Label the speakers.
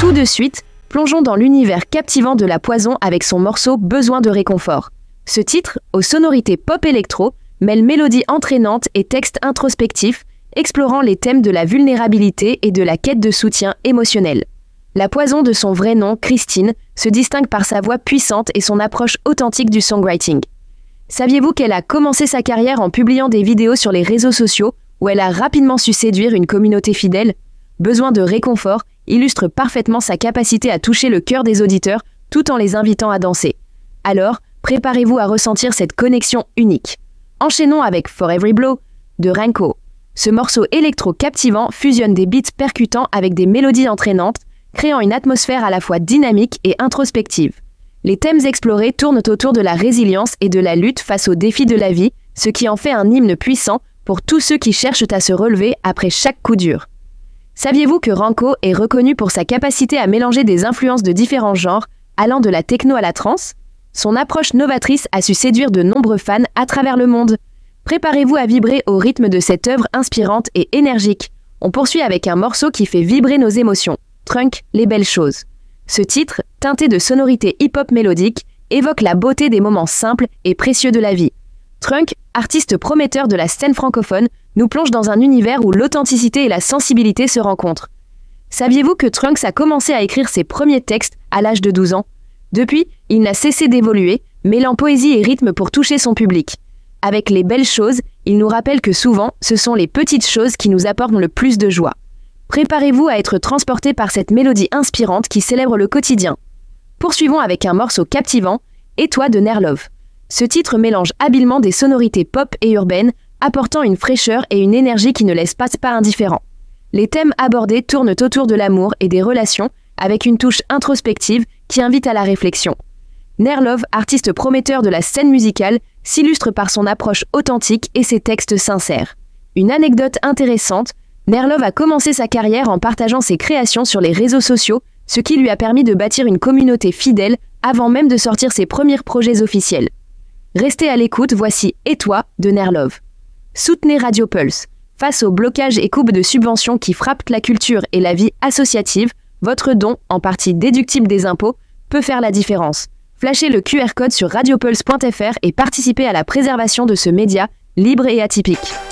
Speaker 1: Tout de suite, plongeons dans l'univers captivant de La Poison avec son morceau Besoin de réconfort. Ce titre, aux sonorités pop-électro, mêle mélodie entraînante et texte introspectif, explorant les thèmes de la vulnérabilité et de la quête de soutien émotionnel. La Poison, de son vrai nom, Christine, se distingue par sa voix puissante et son approche authentique du songwriting. Saviez-vous qu'elle a commencé sa carrière en publiant des vidéos sur les réseaux sociaux où elle a rapidement su séduire une communauté fidèle ? Besoin de réconfort illustre parfaitement sa capacité à toucher le cœur des auditeurs tout en les invitant à danser. Alors, préparez-vous à ressentir cette connexion unique. Enchaînons avec For Every Blow de Renko. Ce morceau électro-captivant fusionne des beats percutants avec des mélodies entraînantes, créant une atmosphère à la fois dynamique et introspective. Les thèmes explorés tournent autour de la résilience et de la lutte face aux défis de la vie, ce qui en fait un hymne puissant pour tous ceux qui cherchent à se relever après chaque coup dur. Saviez-vous que Renko est reconnu pour sa capacité à mélanger des influences de différents genres, allant de la techno à la trance ? Son approche novatrice a su séduire de nombreux fans à travers le monde. Préparez-vous à vibrer au rythme de cette œuvre inspirante et énergique. On poursuit avec un morceau qui fait vibrer nos émotions. Trunk, Les Belles Choses. Ce titre, teinté de sonorités hip-hop mélodiques, évoque la beauté des moments simples et précieux de la vie. Trunk, artiste prometteur de la scène francophone, nous plonge dans un univers où l'authenticité et la sensibilité se rencontrent. Saviez-vous que Trunks a commencé à écrire ses premiers textes à l'âge de 12 ans ? Depuis, il n'a cessé d'évoluer, mêlant poésie et rythme pour toucher son public. Avec Les Belles Choses, il nous rappelle que souvent, ce sont les petites choses qui nous apportent le plus de joie. Préparez-vous à être transporté par cette mélodie inspirante qui célèbre le quotidien. Poursuivons avec un morceau captivant, Et toi de Nerlov. Ce titre mélange habilement des sonorités pop et urbaines, apportant une fraîcheur et une énergie qui ne laissent pas indifférent. Les thèmes abordés tournent autour de l'amour et des relations, avec une touche introspective qui invite à la réflexion. Nerlov, artiste prometteur de la scène musicale, s'illustre par son approche authentique et ses textes sincères. Une anecdote intéressante, Nerlov a commencé sa carrière en partageant ses créations sur les réseaux sociaux, ce qui lui a permis de bâtir une communauté fidèle avant même de sortir ses premiers projets officiels. Restez à l'écoute, voici Et toi de Nerlov. Soutenez Radio Pulse. Face aux blocages et coupes de subventions qui frappent la culture et la vie associative, votre don, en partie déductible des impôts, peut faire la différence. Flashez le QR code sur radiopulse.fr et participez à la préservation de ce média libre et atypique.